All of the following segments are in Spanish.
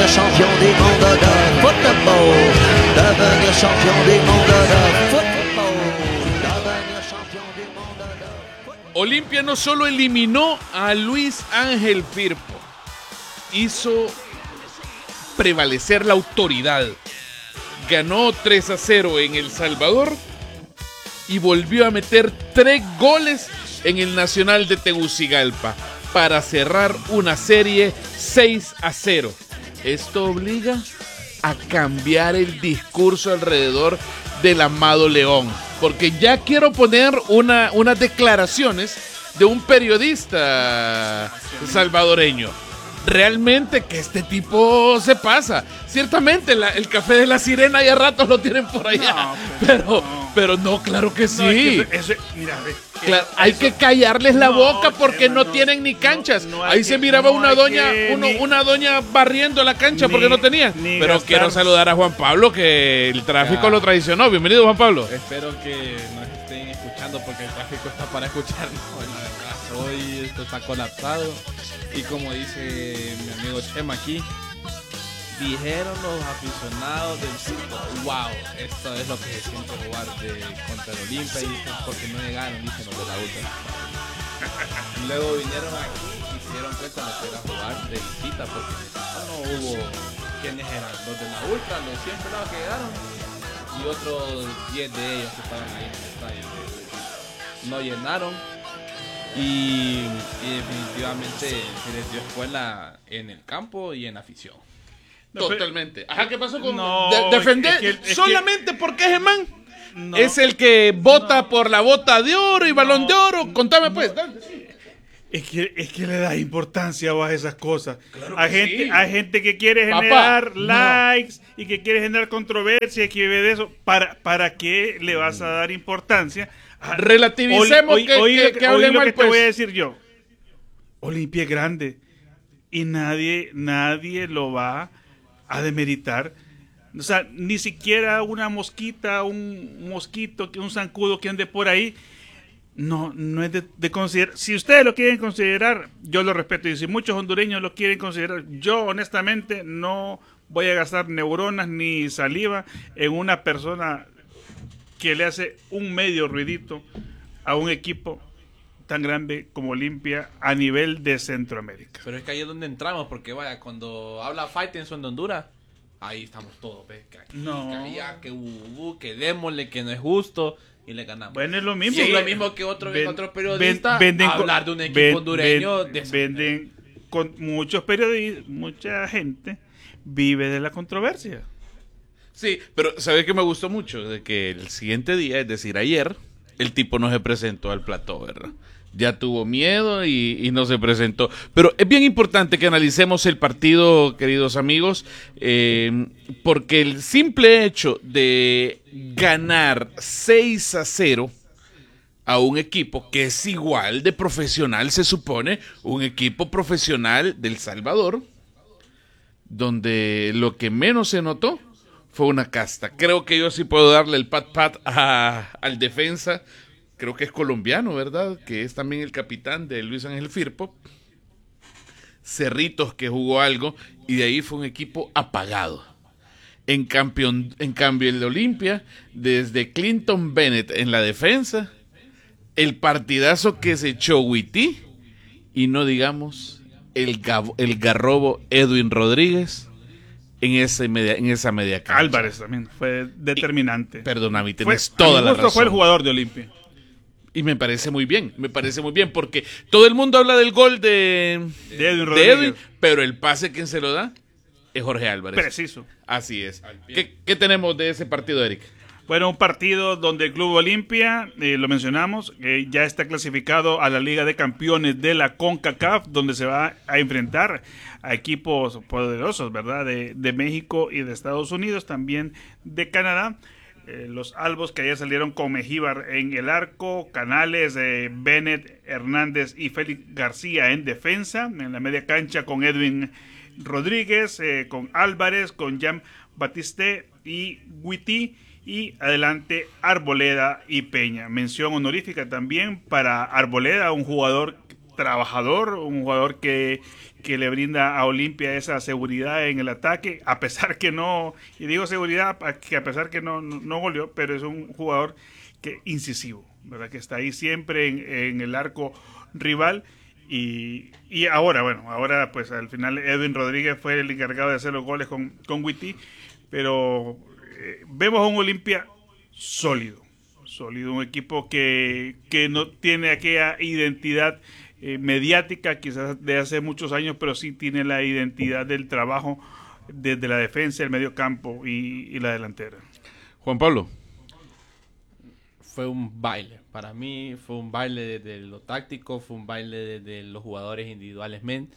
champion du monde de football, devenir champion du monde de football, devenir champion du monde de football. Olimpia no solo eliminó a Luis Ángel Firpo, hizo prevalecer la autoridad. Ganó 3-0 en El Salvador y volvió a meter 3 goles en el Nacional de Tegucigalpa para cerrar una serie 6-0. Esto obliga a cambiar el discurso alrededor del amado León, porque ya quiero poner unas declaraciones de un periodista salvadoreño. Realmente que este tipo se pasa. Ciertamente el café de la sirena ya ratos lo tienen por allá. Pero no, claro que sí. No, mira, claro, hay que callarles la boca porque no tienen ni canchas. Ahí se miraba una doña barriendo la cancha porque no tenía. Pero quiero saludar a Juan Pablo, que el tráfico lo traicionó. Bienvenido, Juan Pablo. Espero que nos estén escuchando porque el tráfico está para escucharnos. La verdad, hoy esto está colapsado. Y como dice mi amigo Chema aquí, dijeron los aficionados del circo, wow, esto es lo que se siente jugar contra el Olimpia, y porque no llegaron, dicen los de la Ultra. Luego vinieron aquí y se dieron cuenta de que era jugar de visita, porque no hubo quienes eran los de la Ultra, los 100 pelados que llegaron, y otros 10 de ellos que estaban ahí en el estadio. No llenaron. Y definitivamente se les dio escuela en el campo y en afición. Totalmente. Ajá, ¿qué pasó con defender? Solamente porque es man. No, es el que vota por la bota de oro y balón de oro. Contame pues. Es que le das importancia a esas cosas. Claro Hay gente que quiere generar likes y que quiere generar controversia y que vive de eso. ¿Para qué le vas a dar importancia? Relativicemos que hablemos lo que pues. te voy a decir yo. Olimpia es grande y nadie lo va a demeritar. O sea, ni siquiera una mosquita, un mosquito, un zancudo que ande por ahí, no es de considerar. Si ustedes lo quieren considerar, yo lo respeto. Y si muchos hondureños lo quieren considerar, yo honestamente no voy a gastar neuronas ni saliva en una persona que le hace un medio ruidito a un equipo tan grande como Olimpia a nivel de Centroamérica. Pero es que ahí es donde entramos, porque vaya, cuando habla Faitelson de Honduras, ahí estamos todos, ¿ves? Que aquí, que allá, que démosle, que no es justo, y le ganamos. Bueno, es lo mismo. Sí, es lo mismo que otro periodista hablar de un equipo hondureño. Venden con muchos periodistas, mucha gente vive de la controversia. Sí, pero ¿sabes qué me gustó mucho? De que el siguiente día, es decir, ayer, el tipo no se presentó al plató, ¿verdad? Ya tuvo miedo y no se presentó. Pero es bien importante que analicemos el partido, queridos amigos, porque el simple hecho de ganar 6-0 a un equipo que es igual de profesional, se supone, un equipo profesional del Salvador, donde lo que menos se notó fue una casta. Creo que yo sí puedo darle el pat al defensa. Creo que es colombiano, ¿verdad? Que es también el capitán de Luis Ángel Firpo. Cerritos, que jugó algo. Y de ahí fue un equipo apagado. En cambio, el de Olimpia, desde Clinton Bennett en la defensa, el partidazo que se echó Huití, y no digamos el garrobo Edwin Rodríguez en esa media cancha. Álvarez también fue determinante. Perdóname, tienes toda la razón. Fue el jugador de Olimpia. Y me parece muy bien, porque todo el mundo habla del gol de Edwin, pero el pase, ¿quién se lo da? Es Jorge Álvarez. Preciso. Así es. ¿Qué tenemos de ese partido, Eric? Bueno, un partido donde el Club Olimpia, lo mencionamos, ya está clasificado a la Liga de Campeones de la CONCACAF, donde se va a enfrentar a equipos poderosos, ¿verdad? De México y de Estados Unidos, también de Canadá. Los albos que ayer salieron con Mejíbar en el arco, Canales, Bennett, Hernández y Félix García en defensa, en la media cancha con Edwin Rodríguez, con Álvarez, con Jean Batiste y Huití, y adelante Arboleda y Peña. Mención honorífica también para Arboleda, un jugador trabajador, un jugador que le brinda a Olimpia esa seguridad en el ataque, a pesar que no, y digo seguridad, que a pesar que no goleó, pero es un jugador que incisivo, ¿verdad? Que está ahí siempre en el arco rival. Y ahora pues al final Edwin Rodríguez fue el encargado de hacer los goles con Witty, pero vemos a un Olimpia sólido, un equipo que no tiene aquella identidad mediática quizás de hace muchos años, pero sí tiene la identidad del trabajo desde la defensa, el medio campo y la delantera. Juan Pablo. Fue un baile, para mí fue un baile desde lo táctico, fue un baile desde los jugadores individualmente,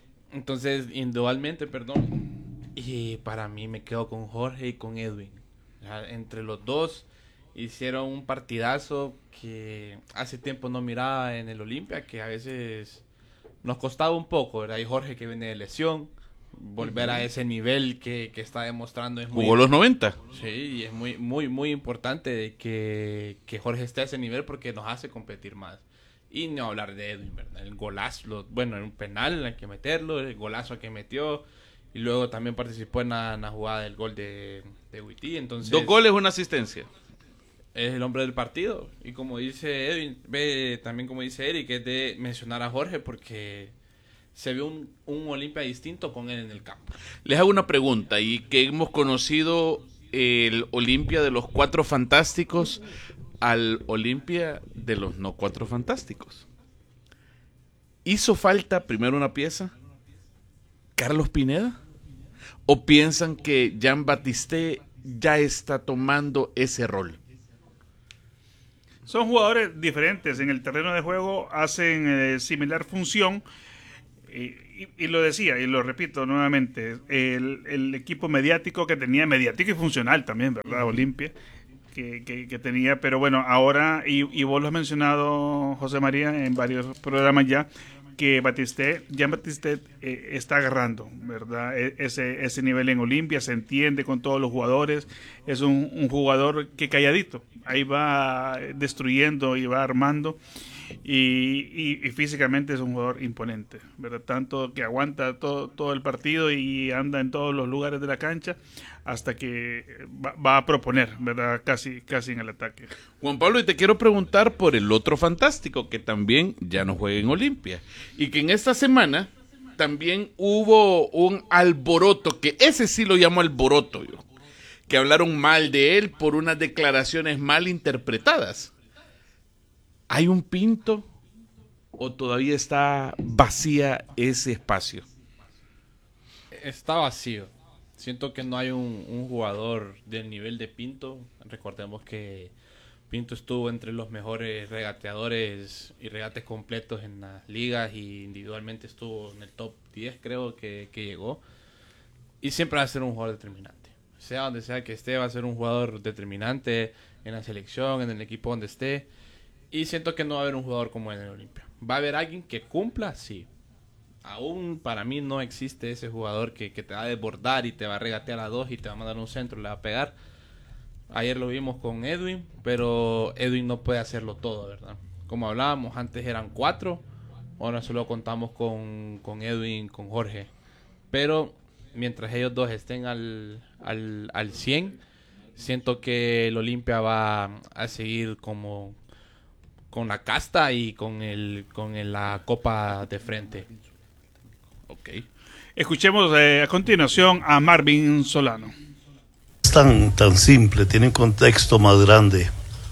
y para mí me quedo con Jorge y con Edwin. O sea, entre los dos hicieron un partidazo que hace tiempo no miraba en el Olimpia, que a veces nos costaba un poco, ¿verdad? Y Jorge, que viene de lesión, volver a ese nivel que está demostrando es muy... Jugó los 90. Sí, y es muy importante de que Jorge esté a ese nivel porque nos hace competir más. Y no hablar de Edwin, ¿verdad? El golazo, bueno, en un penal hay que meterlo, el golazo que metió, y luego también participó en la jugada del gol de Witty. Entonces, 2 goles, 1 asistencia. Es el hombre del partido. Y como dice Edwin, también como dice Eric, es de mencionar a Jorge porque se ve un Olimpia distinto con él en el campo. Les hago una pregunta, y que hemos conocido el Olimpia de los 4 fantásticos al Olimpia de los no 4 fantásticos. ¿Hizo falta primero una pieza? ¿Carlos Pineda? ¿O piensan que Jean Baptiste ya está tomando ese rol? Son jugadores diferentes en el terreno de juego, hacen similar función. Y lo decía, y lo repito nuevamente, el equipo mediático que tenía, mediático y funcional también, ¿verdad? Olimpia, que tenía, pero bueno, ahora, y vos lo has mencionado, José María, en varios programas ya, que Jean Baptiste está agarrando, ¿verdad? Ese nivel en Olimpia, se entiende con todos los jugadores, es un jugador que calladito, ahí va destruyendo y va armando. Y físicamente es un jugador imponente, ¿verdad? Tanto que aguanta todo el partido y anda en todos los lugares de la cancha hasta que va a proponer, ¿verdad? Casi en el ataque. Juan Pablo, y te quiero preguntar por el otro fantástico que también ya no juega en Olimpia y que en esta semana también hubo un alboroto, que ese sí lo llamo alboroto yo, que hablaron mal de él por unas declaraciones mal interpretadas. ¿Hay un Pinto o todavía está vacía ese espacio? Está vacío. Siento que no hay un jugador del nivel de Pinto. Recordemos que Pinto estuvo entre los mejores regateadores y regates completos en las ligas y individualmente estuvo en el top 10, creo que llegó. Y siempre va a ser un jugador determinante. Sea donde sea que esté, va a ser un jugador determinante en la selección, en el equipo donde esté. Y siento que no va a haber un jugador como él en el Olimpia. ¿Va a haber alguien que cumpla? Sí. Aún para mí no existe ese jugador que te va a desbordar y te va a regatear a 2 y te va a mandar un centro y le va a pegar. Ayer lo vimos con Edwin, pero Edwin no puede hacerlo todo, ¿verdad? Como hablábamos, antes eran 4, ahora solo contamos con Edwin, con Jorge. Pero mientras ellos dos estén al 100, siento que el Olimpia va a seguir como con la casta y con la copa de frente. Ok. Escuchemos a continuación a Marvin Solano. Es tan simple, tiene un contexto más grande.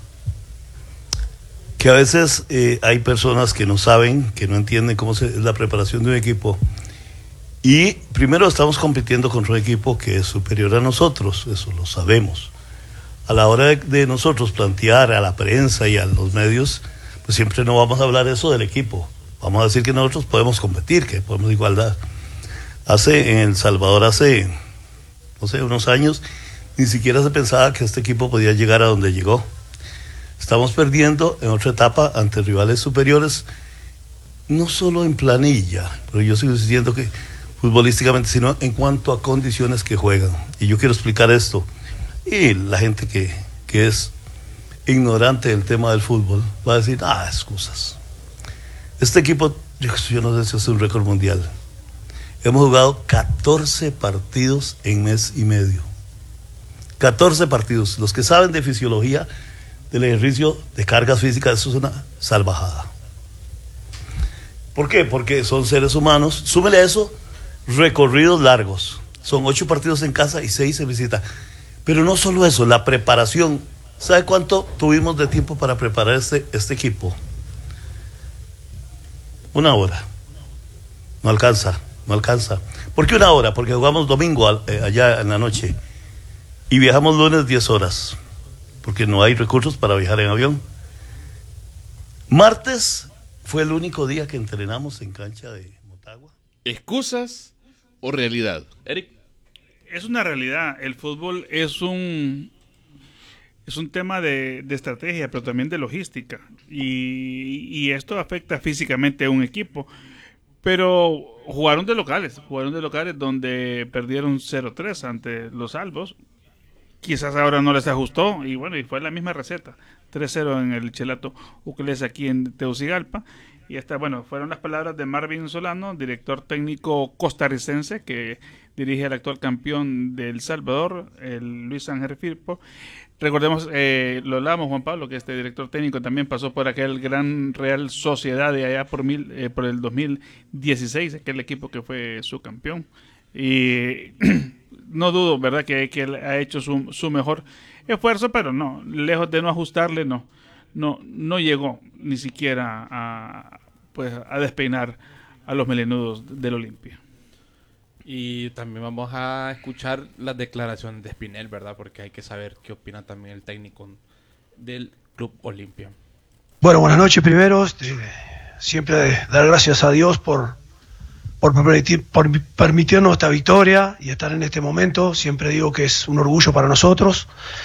Que a veces hay personas que no saben, que no entienden cómo es la preparación de un equipo. Y primero estamos compitiendo contra un equipo que es superior a nosotros, eso lo sabemos. A la hora de nosotros plantear a la prensa y a los medios, pues siempre no vamos a hablar eso del equipo. Vamos a decir que nosotros podemos competir, que podemos igualdad. En El Salvador hace, no sé, unos años, ni siquiera se pensaba que este equipo podía llegar a donde llegó. Estamos perdiendo en otra etapa ante rivales superiores, no solo en planilla, pero yo sigo diciendo que futbolísticamente, sino en cuanto a condiciones que juegan. Y yo quiero explicar esto. Y la gente que es ignorante del tema del fútbol va a decir, excusas. Este equipo yo no sé si es un récord mundial. Hemos jugado 14 partidos en mes y medio. 14 partidos. Los que saben de fisiología del ejercicio de cargas físicas, eso es una salvajada. ¿Por qué? Porque son seres humanos. Súmele a eso recorridos largos. Son 8 partidos en casa y 6 en visita. Pero no solo eso, la preparación. ¿Sabe cuánto tuvimos de tiempo para preparar este equipo? 1 hora. No alcanza. ¿Por qué 1 hora? Porque jugamos domingo allá en la noche. Y viajamos lunes 10 horas. Porque no hay recursos para viajar en avión. Martes fue el único día que entrenamos en cancha de Motagua. ¿Excusas o realidad? Eric. Es una realidad. El fútbol es un tema de estrategia, pero también de logística. Y esto afecta físicamente a un equipo. Pero jugaron de locales donde perdieron 0-3 ante los Albos. Quizás ahora no les ajustó y bueno, y fue la misma receta. 3-0 en el Chelato Ucles aquí en Tegucigalpa. Y fueron las palabras de Marvin Solano, director técnico costarricense que dirige al actual campeón de El Salvador, el Luis Ángel Firpo. Recordemos, lo hablamos, Juan Pablo, que este director técnico también pasó por aquel gran Real Sociedad de allá por el 2016, aquel equipo que fue su campeón. Y no dudo, ¿verdad?, que él ha hecho su mejor esfuerzo, pero no, lejos de no ajustarle, no llegó ni siquiera a despeinar a los melenudos del Olimpia. Y también vamos a escuchar las declaraciones de Espinel, ¿verdad? Porque hay que saber qué opina también el técnico del Club Olimpia. Bueno, buenas noches primero. Siempre dar gracias a Dios por permitirnos esta victoria y estar en este momento. Siempre digo que es un orgullo para nosotros.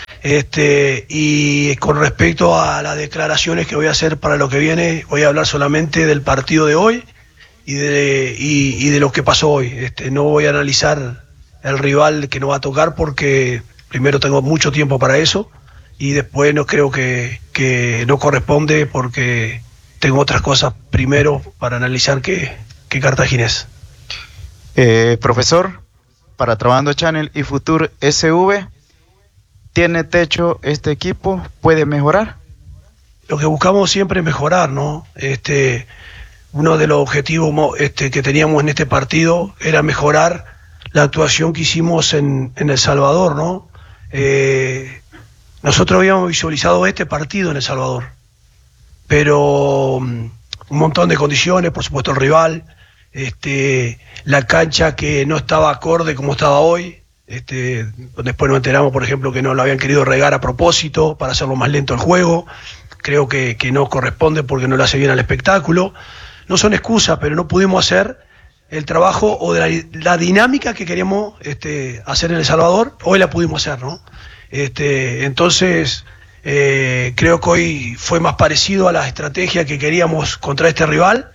Y con respecto a las declaraciones que voy a hacer para lo que viene, voy a hablar solamente del partido de hoy y de lo que pasó hoy. No voy a analizar el rival que nos va a tocar porque primero tengo mucho tiempo para eso y después no creo que no corresponde porque tengo otras cosas primero para analizar que Cartaginés. Profesor, para Trabajando Channel y Futur SV, ¿tiene techo este equipo? ¿Puede mejorar? Lo que buscamos siempre es mejorar, ¿no? Uno de los objetivos que teníamos en este partido era mejorar la actuación que hicimos en El Salvador, ¿no? Nosotros habíamos visualizado este partido en El Salvador, pero un montón de condiciones, por supuesto el rival, la cancha que no estaba acorde como estaba hoy. Después nos enteramos, por ejemplo, que no lo habían querido regar a propósito para hacerlo más lento el juego. Creo que no corresponde porque no le hace bien al espectáculo. No son excusas, pero no pudimos hacer el trabajo o de la dinámica que queríamos hacer en El Salvador. Hoy la pudimos hacer, ¿no? Entonces creo que hoy fue más parecido a la estrategia que queríamos contra este rival.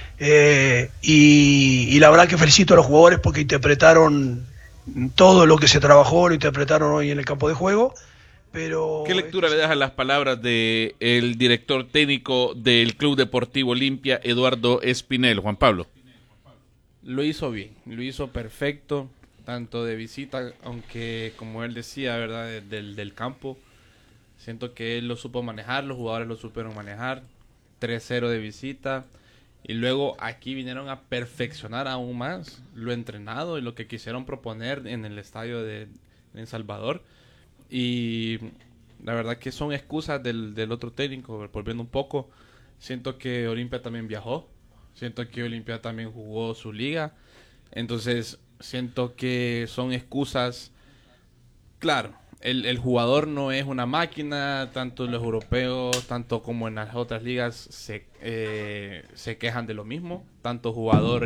Y la verdad que felicito a los jugadores porque interpretaron todo lo que se trabajó, lo interpretaron hoy en el campo de juego. Pero ¿qué lectura le das a las palabras del director técnico del Club Deportivo Olimpia, Eduardo Espinel, Juan Pablo? Lo hizo bien, lo hizo perfecto, tanto de visita, aunque como él decía, ¿verdad?, del campo, siento que él lo supo manejar, los jugadores lo supieron manejar, 3-0 de visita, y luego aquí vinieron a perfeccionar aún más lo entrenado y lo que quisieron proponer en el estadio de El Salvador. Y la verdad que son excusas del otro técnico. Volviendo un poco, siento que Olimpia también viajó, siento que Olimpia también jugó su liga, entonces siento que son excusas. Claro, el jugador no es una máquina, tanto los europeos, tanto como en las otras ligas se quejan de lo mismo, tanto jugador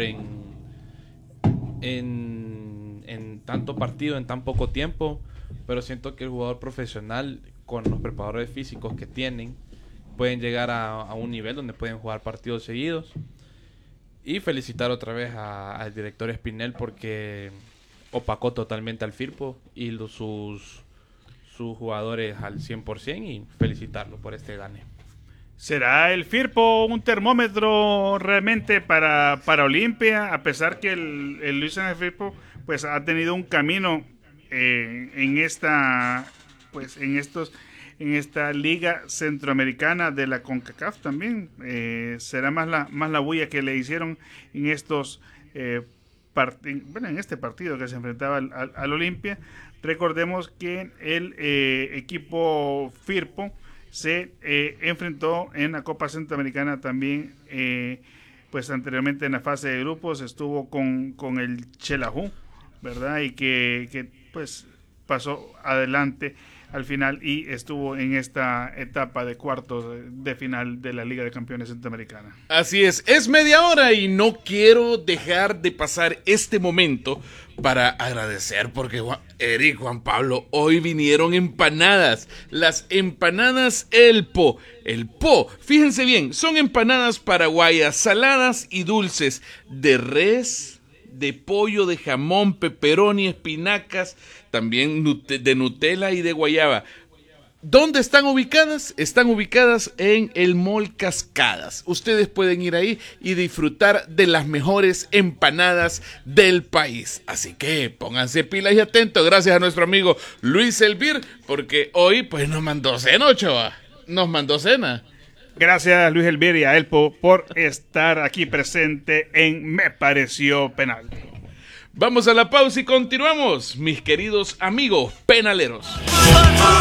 en tanto partido, en tan poco tiempo. Pero siento que el jugador profesional, con los preparadores físicos que tienen, pueden llegar a un nivel donde pueden jugar partidos seguidos. Y felicitar otra vez al director Espinel porque opacó totalmente al Firpo y sus jugadores al 100%, y felicitarlo por este gane. ¿Será el Firpo un termómetro realmente para Olimpia? A pesar que el Luis Ángel Firpo pues ha tenido un camino en esta liga centroamericana de la CONCACAF también. Será más la bulla que le hicieron en estos en este partido que se enfrentaba al Olimpia. Recordemos que el equipo Firpo se enfrentó en la Copa Centroamericana también, pues anteriormente en la fase de grupos estuvo con el Xelajú, ¿verdad? Y que pues pasó adelante al final y estuvo en esta etapa de cuartos de final de la Liga de Campeones Centroamericana. Así es media hora y no quiero dejar de pasar este momento para agradecer porque Eric, Juan Pablo, hoy vinieron empanadas, las empanadas El Po. El Po, fíjense bien, son empanadas paraguayas, saladas y dulces, de res, de pollo, de jamón, pepperoni, espinacas, también de Nutella y de guayaba. ¿Dónde están ubicadas? Están ubicadas en el Mall Cascadas. Ustedes pueden ir ahí y disfrutar de las mejores empanadas del país. Así que pónganse pilas y atentos. Gracias a nuestro amigo Luis Elvir, porque hoy pues nos mandó cena, Ochoa. Nos mandó cena. Gracias Luis Elvir y a Elpo por estar aquí presente en Me Pareció Penal. Vamos a la pausa y continuamos, mis queridos amigos penaleros.